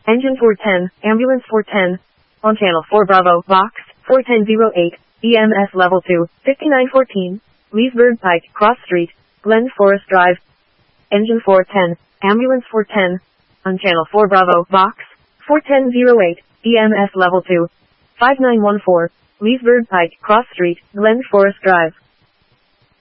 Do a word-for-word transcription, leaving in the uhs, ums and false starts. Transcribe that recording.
Engine four ten, Ambulance four ten. On Channel four Bravo, Box, four ten oh eight, E M S Level two, fifty-nine fourteen, Leesburg Pike, Cross Street, Glen Forest Drive. Engine four ten, Ambulance four ten. On Channel four Bravo, Box, four ten oh eight, E M S Level two, five nine one four, Leesburg Pike, Cross Street, Glen Forest Drive.